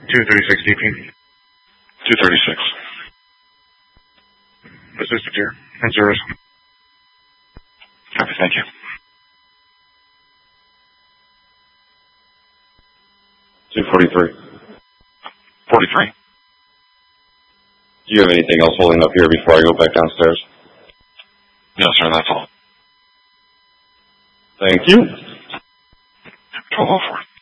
236 DP. 236. Assisted here. And service. Copy, thank you. 243. 43. Do you have anything else holding up here before I go back downstairs? No, sir, that's all. Thank you. 1204.